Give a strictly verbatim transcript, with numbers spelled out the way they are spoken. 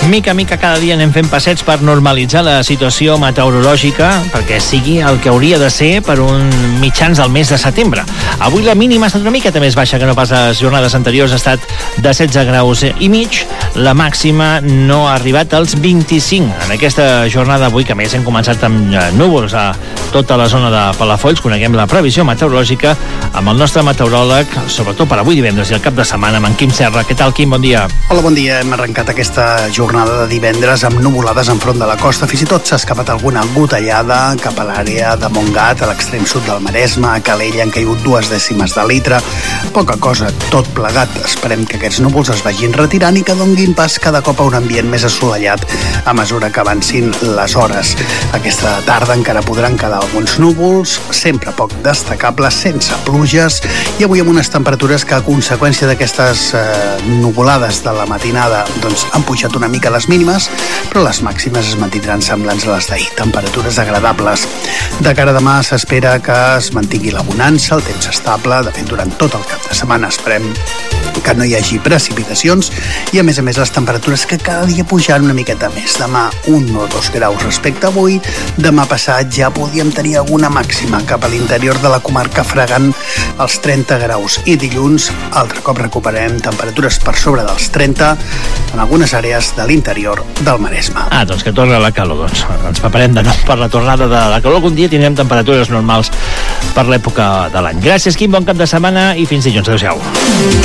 Mica a mica cada dia anem fent passets per normalitzar la situació meteorològica perquè sigui el que hauria de ser per un mitjans del mes de setembre. Avui la mínima ha estat una miqueta més baixa que no pas les jornades anteriors, ha estat de setze graus i mig. La màxima no ha arribat als vint-i-cinc. En aquesta jornada avui, que a més hem començat amb núvols a tota la zona de Palafolls, coneguem la previsió meteorològica amb el nostre meteoròleg, sobretot per avui divendres i el cap de setmana, amb en Quim Serra. Què tal, Quim? Bon dia. Hola, bon dia. Hem arrencat aquesta jornada de divendres amb nuvolades enfront de la costa. Fins i tot s'ha escapat alguna gotellada cap a l'àrea de Montgat, a l'extrem sud del Maresme. A Calella han caigut dues dècimes de litre. Poca cosa, tot plegat. Esperem que aquests núvols es vagin retirant i que donguin pas cada cop a un ambient més assolellat a mesura que avancin les hores. Aquesta tarda encara podran quedar alguns núvols, sempre poc destacables, sense pluges, i avui amb unes temperatures que a conseqüència d'aquestes eh, nuvolades de la matinada doncs han pujat una mica les mínimes, però les màximes es mantindran semblants a les d'ahir, temperatures agradables. De cara a demà s'espera que es mantingui la bonança, el temps estable. De fet, durant tot el cap de setmana esperem que no hi hagi precipitacions i, a més a més, les temperatures que cada dia pujaran una miqueta més. Demà un o dos graus respecte a avui. Demà passat ja podíem tenir alguna màxima cap a l'interior de la comarca fregant els trenta graus, i dilluns altre cop recuperarem temperatures per sobre dels trenta en algunes àrees de l'interior del Maresme. Ah, doncs que torna la calor. Doncs ens preparem de nou per la tornada de la calor. Algun dia tindrem temperatures normals per l'època de l'any. Gràcies, Quim, bon cap de setmana i fins dilluns. Adéu-siau.